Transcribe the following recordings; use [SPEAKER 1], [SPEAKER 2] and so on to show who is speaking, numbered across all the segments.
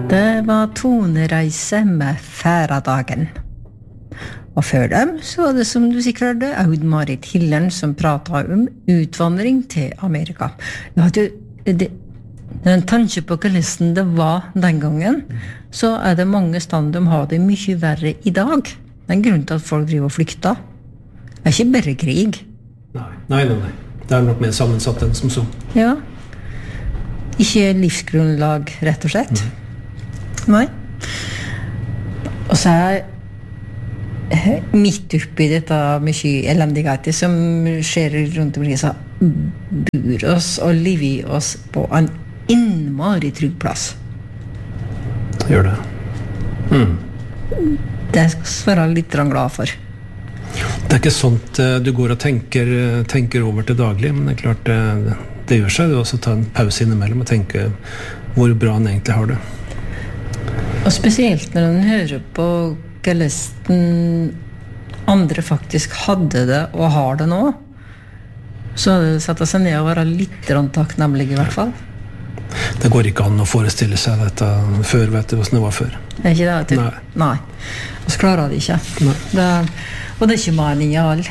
[SPEAKER 1] Det var Tonereise med Færadagen. Og før dem så var det, som du sikkert hørte, Aud-Marit Hillern som pratet om utvandring til Amerika. Jeg hadde jo en tanke på hvordan det var den gangen, så det mange steder de har det mye verre i dag. Det en grunn til at folk driver og flykter. Det ikke bare krig.
[SPEAKER 2] Nei. Det nok mer sammensatt enn som så.
[SPEAKER 1] Ja. Ikke livsgrunnlag, rett og slett. Nei. Og så midt oppi dette mye elendighet som skjer rundt omkring, så bor oss og lever oss på en innmari trygg plass.
[SPEAKER 2] Gjør det.
[SPEAKER 1] Det skal jeg være litt glad for.
[SPEAKER 2] Det ikke sånt du går og tenker over til daglig, men det klart det gjør seg. Du også ta en pause innimellom og tenke hvor bra han egentlig har det.
[SPEAKER 1] Og spesielt når man hører på hvordan andre faktisk hadde det og har det nå, så hadde det satt seg ned og være litt takknemlig i hvert fall.
[SPEAKER 2] Det går ikke an å forestille seg dette før, vet du, hvordan det var før.
[SPEAKER 1] Det ikke det? Nei. Og så klarer det ikke. Og det ikke mening i all.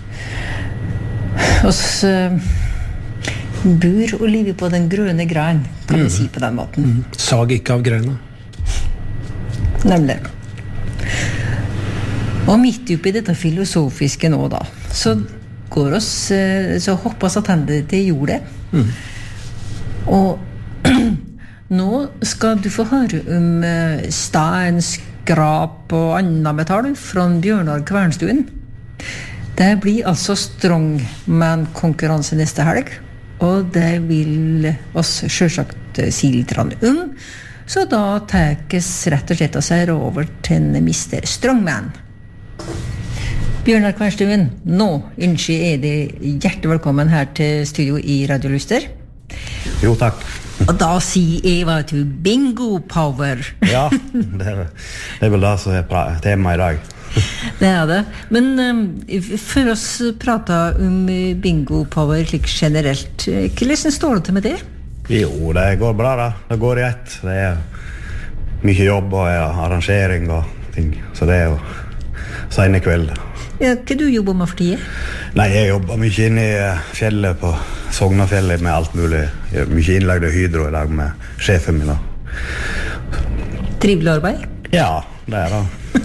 [SPEAKER 1] Og så bor og lever på den grønne grein, kan vi si på den måten.
[SPEAKER 2] Sag ikke av greina.
[SPEAKER 1] Nemlig. Og midt oppi dette filosofiske nå da, så går oss, så hopper oss attender til jordet. Og nå skal du få høre om stein, skrap og annen metall fra Bjørnar Kvernstuen. Det blir altså strongman-konkurranse neste helg, og det vil oss selvsagt si litt om. Så da tekes rett og slett av seg over til en Mr. Strongman. Bjørnar Kvernstuen, nå ønsker det hjertelig velkommen her til studio i Radio Luster.
[SPEAKER 3] Jo, takk.
[SPEAKER 1] Og da sier jeg hva til bingo power.
[SPEAKER 3] Ja, det vel det som tema i dag.
[SPEAKER 1] Det det. Men for oss prater om bingo power slik generelt, hvordan står det til med det?
[SPEAKER 3] Jo, det går bra da. Det går i ett. Det mye jobb og arrangering og ting. Så det jo sene kveld.
[SPEAKER 1] Ja, hva du jobber med for tiden?
[SPEAKER 3] Nei, jeg jobber mye inne i fjellet på Sognafjellet med alt mulig. Jeg mye innlagd i Hydro i dag med sjefen min da.
[SPEAKER 1] Trivelig arbeid?
[SPEAKER 3] Ja, det det.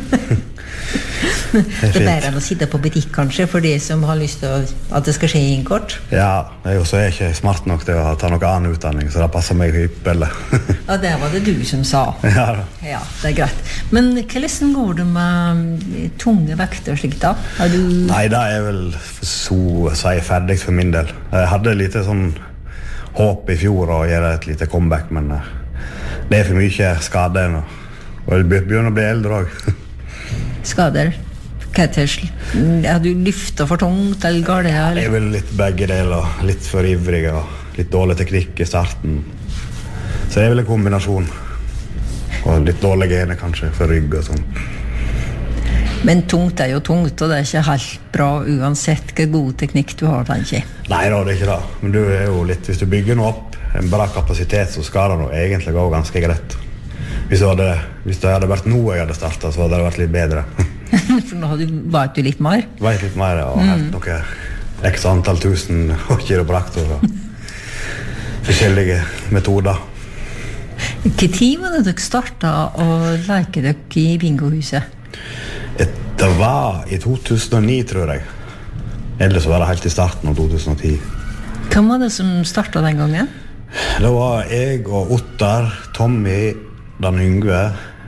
[SPEAKER 1] Det bedre enn å sitte på butikk kanskje for de som har lyst til at det skal skje i kort.
[SPEAKER 3] Ja, så jeg ikke smart nok til å ta noe annen utdanning, så det passer meg hyppelig.
[SPEAKER 1] Ja, det var det du som sa.
[SPEAKER 3] Ja,
[SPEAKER 1] det greit. Men hvordan går det med tunge vekter slik da?
[SPEAKER 3] Nei, det vel så å si ferdig for min del. Jeg hadde litt sånn håp i fjor å gjøre et lite comeback, men det for mye skade nå. Og jeg begynner å bli eldre også.
[SPEAKER 1] Skader? Har du lyftet for tungt eller galt?
[SPEAKER 3] Det vel litt begge deler, litt for ivrig og litt dårlig teknikk i starten. Så det vel en kombinasjon. Og litt dårlige gener kanskje for rygg og sånn.
[SPEAKER 1] Men tungt jo tungt, og det ikke helt bra uansett hva god teknikk du har, tenker jeg.
[SPEAKER 3] Nei da, det ikke det. Men du jo litt, hvis du bygger noe opp en bra kapasitet, så skal det nå egentlig gå ganske greit. Hvis det hadde vært noe jeg hadde startet, så hadde det vært litt bedre.
[SPEAKER 1] For nå vet du litt mer?
[SPEAKER 3] Vet litt mer, og helt noe x antall tusen og kiropraktor og forskjellige metoder.
[SPEAKER 1] Hva tid var det dere startet å leke dere i bingohuset?
[SPEAKER 3] Det var i 2009, tror jeg. Ellers var det helt i starten av 2010.
[SPEAKER 1] Hvem var det som startet den gangen?
[SPEAKER 3] Det var jeg og Ottar, Tommy, Dan Yngve.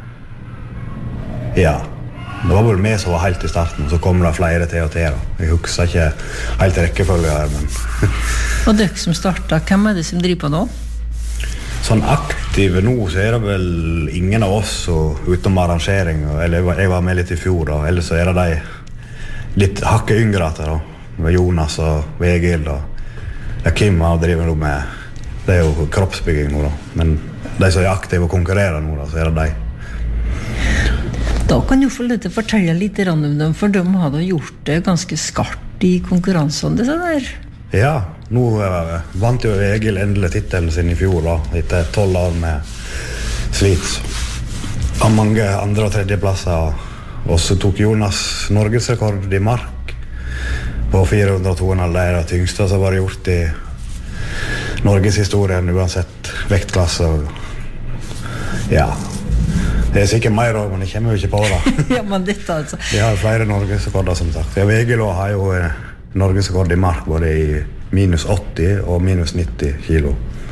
[SPEAKER 3] Ja, det var vel meg som var helt i starten, og så kom det flere til og til. Jeg husker ikke helt rekkefølge her, men...
[SPEAKER 1] Og dere som startet, hvem det som driver på nå?
[SPEAKER 3] Sånn aktive nå, så det vel ingen av oss utom arrangering, eller jeg var med litt i fjor, og ellers så det de litt hakket yngre etter, med Jonas og Egil, og Kim har driver nå med, det jo kroppsbygging nå da, men de som aktive og konkurrerer nå da, så det de.
[SPEAKER 1] Da kan du få litt fortelle litt om dem, for de hadde gjort det ganske skarpt i konkurransen, det sånn der.
[SPEAKER 3] Ja, nå vant jo Egil endelig titelen sin i fjor da, etter 12 år med slits av mange andre- og tredjeplasser. Og så tok Jonas norgesrekord I mark på 402,5. Det det tyngste som var gjort I Norges historien, uansett vektklasse. Ja, det sikkert mer også, men jeg kommer jo ikke på det.
[SPEAKER 1] Ja, men dette altså.
[SPEAKER 3] Vi har flere norgesrekorder, som sagt. Vegelå har jo norgesrekord I mark både I minus 80 og minus 90 kilo.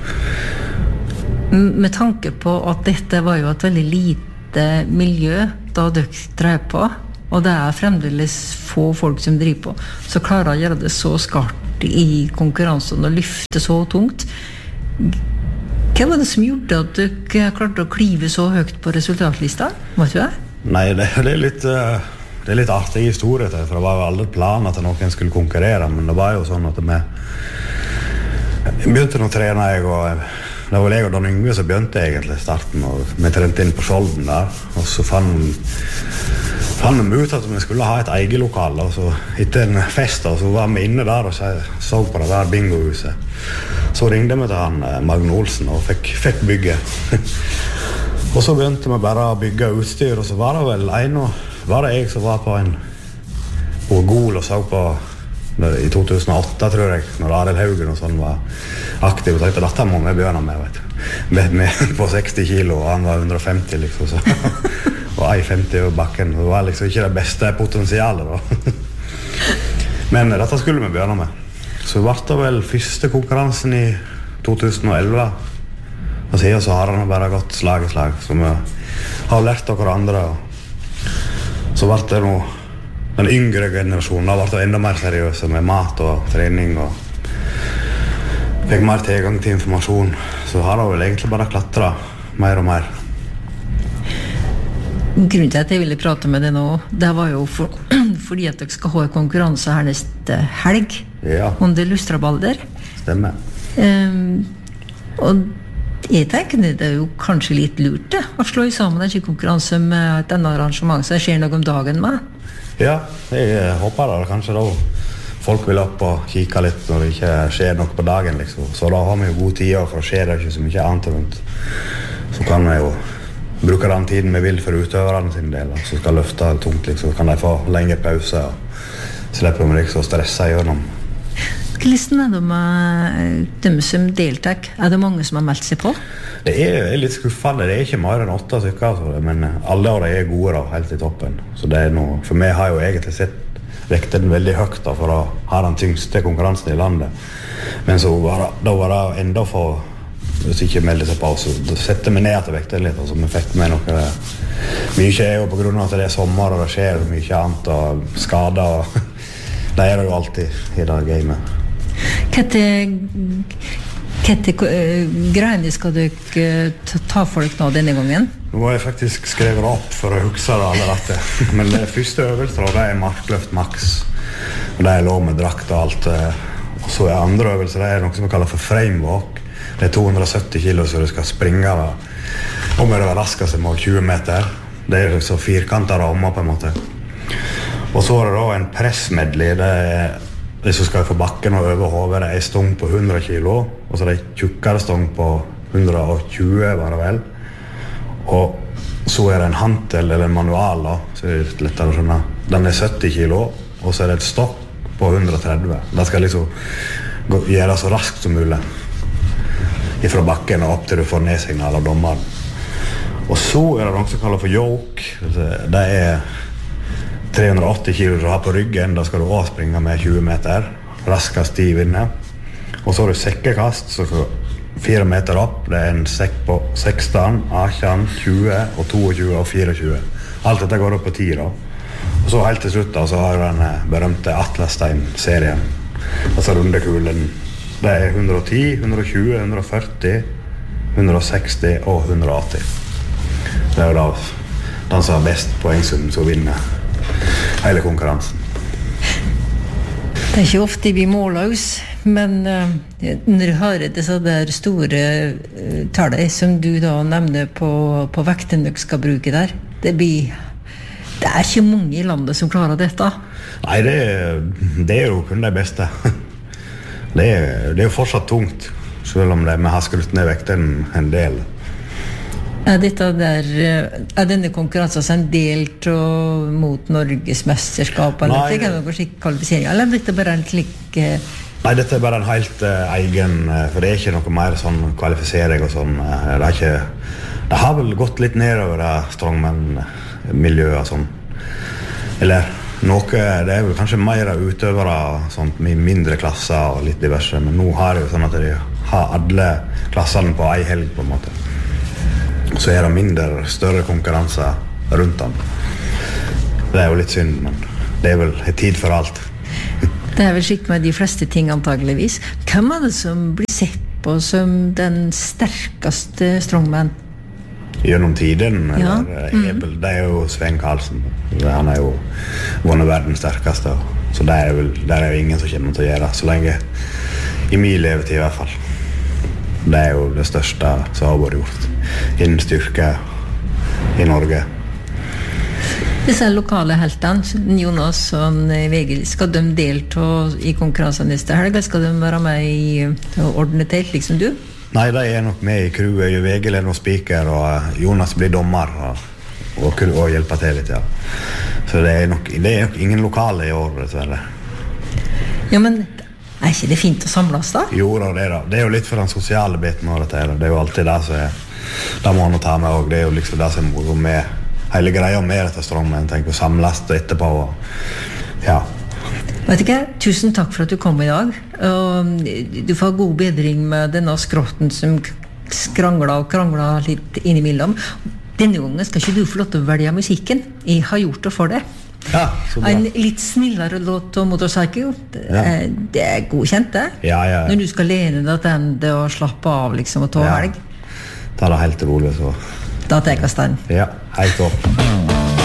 [SPEAKER 1] Med tanke på at dette var jo et veldig lite miljø da dere drev på, og det fremdeles få folk som driver på, så klarer å gjøre det så skarpt I konkurransen og lyfte så tungt. Hva var det som gjorde at dere klarte å klive så høyt på resultatlista? Vet du det?
[SPEAKER 3] Nei, det er litt artig historie til, for det var jo aldri planen at noen skulle konkurrere, men det var jo sånn at vi begynte å trene, og det var jeg og Don Yngve som begynte egentlig I starten, og vi trente inn på Skjolden der, og så fant vi ut at vi skulle ha et eget lokal, og så etter en fest, og så var vi inne der og så på det der bingohuset. Så ringte vi til han Magne Olsen og fikk bygge. Og så begynte vi bare å bygge utstyr, og så var det vel var det jeg som var på Gol og så på I 2008, tror jeg, når Arild Haugen og sånn var aktiv, og tenkte, dette må vi begynne med, vet du. Med på 60 kilo, og han var 150, liksom, så. Og 1,50 over bakken. Det var liksom ikke det beste potensialet, da. Men dette skulle vi begynne med. Så ble det vel første konkurransen I 2011. Og siden så har han bare gått slag I slag, så vi har lært av hverandre. Så ble det nå den yngre generasjonen har vært enda mer seriøse med mat og trening og fikk mer tilgang til informasjon, så har det vel egentlig bare klatret mer og mer.
[SPEAKER 1] Grunnen til at jeg ville prate med deg nå, det var jo fordi at dere skal ha en konkurranse her neste helg,
[SPEAKER 3] Ja.
[SPEAKER 1] Under Lustrabalder.
[SPEAKER 3] Stemmer.
[SPEAKER 1] Og jeg tenker det jo kanskje litt lurt det, å slå sammen en konkurranse med et annet arrangement, så det skjer noe om dagen med.
[SPEAKER 3] Ja, jeg håper det kanskje da folk vil opp og kikke litt når det ikke skjer noe på dagen, liksom. Så da har vi jo god tid, for det skjer ikke så mye annet rundt. Så kan vi jo bruke den tiden vi vil for utøverne sin del, så skal løfte tungt, liksom. Så kan de få lengre pause, og slipper de liksom å stresse gjennom.
[SPEAKER 1] Hvordan det med dem som deltar? Det mange som har meldt seg på?
[SPEAKER 3] Det litt skuffende, det ikke mer enn 8 stykker, altså. Men alle av dem gode da, helt I toppen. Så det noe, for meg har jo egentlig sett vekten veldig høyt da, for å ha den tyngste konkurransen I landet. Men så var det enda for, hvis ikke melder seg på, så setter vi ned til vekten litt, altså vi fikk med noe. Mye jo på grunn av at det sommer, og det skjer mye annet, og skader, og det det jo alltid I det gamet.
[SPEAKER 1] Hva greiene skal dere ta for dere nå denne gangen?
[SPEAKER 3] Nå var jeg faktisk skrevet opp for å huske det alle dette. Men det første øvelser, det markløft maks. Og det lov med drakt og alt. Og så andre øvelser, det noe som vi kaller for framewalk. Det 270 kilo, så du skal springe da. Og med det raskeste mål 20 meter. Det så firkantet rammer på en måte. Og så det da en pressmedley. Det som skal få bakken og over hodet, det en stong på 100 kilo, og så det en tjukkere stong på 120, var det vel. Og så det en hantel eller en manual, da, så det litt lettere å skjønne. Den 70 kilo, og så det et stokk på 130. Det skal liksom gjøre så raskt som mulig. Fra bakken og opp til du får nedsignal av dommeren. Og så det noe som kalles for yoke. Det 380 kilo du har på ryggen, da skal du også springe med 20 meter, raskest I vinner. Og så har du sekkekast, så 4 meter opp, det en sekk på 16, 18, 20, og 22 og 24. Alt dette går opp på 10 da. Og så helt til slutt da, så har du den berømte Atlasstein-serien, altså rundekulen. Det 110, 120, 140, 160 og 180. Det jo da den som har best poengsum som vinner hele konkurransen.
[SPEAKER 1] Det ikke ofte vi måler oss, men når du hører disse der store tallene som du da nevner på vekten dere skal bruke der, det ikke mange I landet som klarer dette.
[SPEAKER 3] Nei, det jo kun det beste. Det jo fortsatt tungt, selv om vi har skrutt ned vekten en del.
[SPEAKER 1] Denne konkurransen delt mot Norges mesterskap, eller det kan kanskje ikke kvalifisering, eller dette bare en slik...
[SPEAKER 3] Nei, dette bare en helt egen, for det ikke noe mer sånn kvalifisering og sånn. Det har vel gått litt nedover strongman-miljøet og sånn. Eller noe, det vel kanskje mer utøvere sånn, med mindre klasser og litt diverse, men nå har det jo sånn at de har alle klassene på en helg på en måte. Så det mindre, større konkurranser rundt dem. Det jo litt synd, men det vel en tid for alt.
[SPEAKER 1] Det vel slik med de fleste ting antageligvis. Hvem det som blir sett på som den sterkeste strongman?
[SPEAKER 3] Gjennom tiden, det jo Sven Karlsen. Han jo vunnet verdens sterkeste, så det jo ingen som kommer til å gjøre, så lenge i min levetid i hvert fall. Det jo det største som har vært gjort innen styrke i Norge.
[SPEAKER 1] Disse lokale heltene, Jonas og Vegil, skal de delta i konkurransen neste helg? Skal de være med i ordnet telt, liksom du?
[SPEAKER 3] Nei, de nok med i crewet. Vegil noen speaker, og Jonas blir dommer og hjelper til litt, ja. Så det nok ingen lokale i år, dessverre.
[SPEAKER 1] Ja, men ikke det fint å samles da?
[SPEAKER 3] Jo, det jo litt for den sosiale biten av dette. Det jo alltid det som det må man ta med også. Det jo liksom det som er med hele greia med dette strongman, tenker å samles etterpå. Ja.
[SPEAKER 1] Vet ikke, tusen takk for at du kom i dag. Du får god bedring med denne skrotten som krangler litt innimellom. Denne gangen skal ikke du få lov til å velge musikken. Jeg har gjort det for deg.
[SPEAKER 3] Ja, så bra.
[SPEAKER 1] En litt snillere låt om Motorcycle. Det godkjent, det.
[SPEAKER 3] Ja.
[SPEAKER 1] Når du skal lene deg til og slappe av liksom, og ta helg.
[SPEAKER 3] Ta det helt rolig, så.
[SPEAKER 1] Da tenker jeg stand.
[SPEAKER 3] Ja, helt opp.